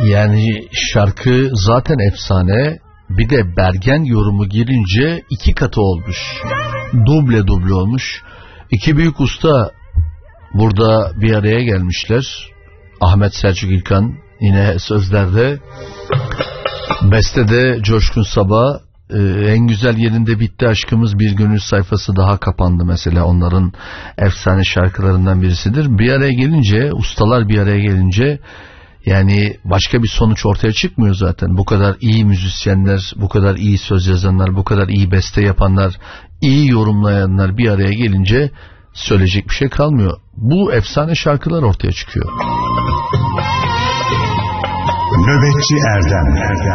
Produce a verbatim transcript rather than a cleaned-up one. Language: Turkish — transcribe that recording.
Yani şarkı zaten efsane, bir de Bergen yorumu girince iki katı olmuş, duble duble olmuş. İki büyük usta burada bir araya gelmişler. Ahmet Selçuk İlkan yine sözlerde, bestede Coşkun Sabah. Ee, en güzel yerinde bitti aşkımız, bir gönül sayfası daha kapandı mesela, onların efsane şarkılarından birisidir. Bir araya gelince, ustalar bir araya gelince, yani başka bir sonuç ortaya çıkmıyor zaten. Bu kadar iyi müzisyenler, bu kadar iyi söz yazanlar, bu kadar iyi beste yapanlar, iyi yorumlayanlar bir araya gelince söyleyecek bir şey kalmıyor. Bu efsane şarkılar ortaya çıkıyor. Nöbetçi Erdem, Erdem.